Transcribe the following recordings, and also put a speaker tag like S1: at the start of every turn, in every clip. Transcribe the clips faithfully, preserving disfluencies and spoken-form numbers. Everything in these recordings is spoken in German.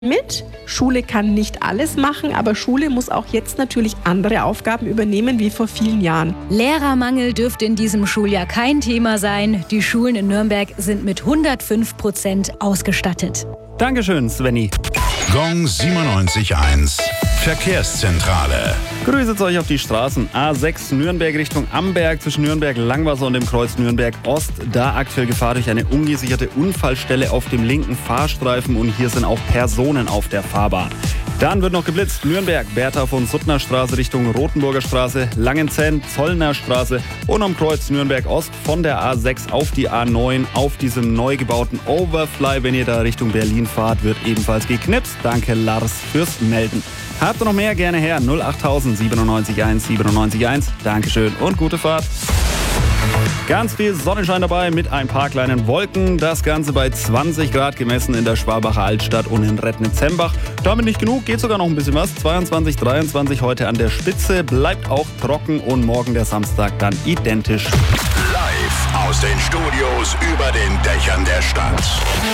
S1: mit. Schule kann nicht alles machen, aber Schule muss auch jetzt natürlich andere Aufgaben übernehmen wie vor vielen Jahren.
S2: Lehrermangel dürfte in diesem Schuljahr kein Thema sein. Die Schulen in Nürnberg sind mit hundertfünf Prozent ausgestattet.
S3: Dankeschön, Svenny.
S4: Gong siebenundneunzig Komma eins Verkehrszentrale.
S3: Grüße euch auf die Straßen. A sechs Nürnberg Richtung Amberg zwischen Nürnberg-Langwasser und dem Kreuz Nürnberg-Ost. Da aktuell Gefahr durch eine ungesicherte Unfallstelle auf dem linken Fahrstreifen und hier sind auch Personen auf der Fahrbahn. Dann wird noch geblitzt. Nürnberg, Bertha von Suttner Straße Richtung Rothenburger Straße, Langenzenn, Zollner Straße und am Kreuz Nürnberg-Ost von der A sechs auf die A neun auf diesem neu gebauten Overfly. Wenn ihr da Richtung Berlin fahrt, wird ebenfalls geknipst. Danke Lars fürs Melden. Habt ihr noch mehr? Gerne her. null acht siebenundneunzig Komma eins siebenundneunzig Komma eins. Dankeschön und gute Fahrt. Ganz viel Sonnenschein dabei mit ein paar kleinen Wolken. Das Ganze bei zwanzig Grad gemessen in der Schwabacher Altstadt und in Rednitz-Hembach. Damit nicht genug, geht sogar noch ein bisschen was. zweiundzwanzig, dreiundzwanzig heute an der Spitze. Bleibt auch trocken und morgen der Samstag dann identisch.
S4: Live aus den Studios über den Dächern der Stadt.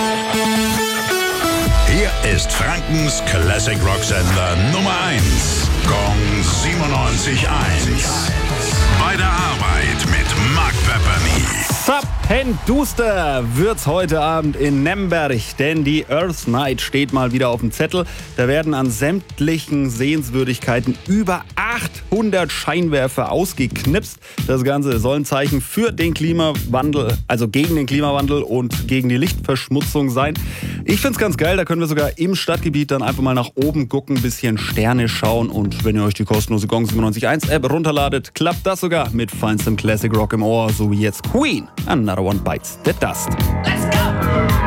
S4: Hier ist Frankens Classic Rock Sender Nummer eins. Gong siebenundneunzig Komma eins. Bei der Arbeit mit Mark Pepperny.
S3: Zappenduster wird's heute Abend in Nemberg, denn die Earth Night steht mal wieder auf dem Zettel. Da werden an sämtlichen Sehenswürdigkeiten über achthundert Scheinwerfer ausgeknipst. Das Ganze soll ein Zeichen für den Klimawandel, also gegen den Klimawandel und gegen die Lichtverschmutzung sein. Ich find's ganz geil, da können wir sogar im Stadtgebiet dann einfach mal nach oben gucken, ein bisschen Sterne schauen und wenn ihr euch die kostenlose Gong siebenundneunzig Komma eins App runterladet, klappt das sogar mit feinstem Classic Rock im Ohr, so wie jetzt Queen. Another One Bites the Dust.
S5: Let's go!